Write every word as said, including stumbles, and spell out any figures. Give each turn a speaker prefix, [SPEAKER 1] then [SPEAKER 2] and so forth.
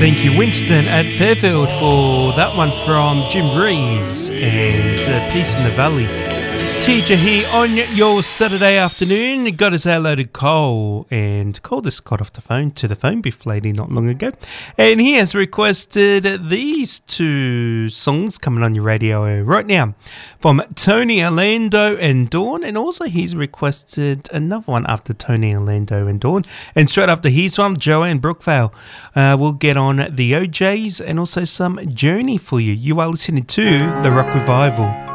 [SPEAKER 1] Thank you, Winston at Fairfield, for that one from Jim Reeves and uh, Peace in the Valley. Teacher here on your Saturday afternoon. Got us hello to Cole, and Cole just got off the phone to the phone booth lady not long ago, and he has requested these two songs coming on your radio right now from Tony Orlando and Dawn, and also he's requested another one after Tony Orlando and Dawn, and straight after his one, Joanne Brookvale. Uh, we'll get on the O Js and also some Journey for you. You are listening to The Rock Revival.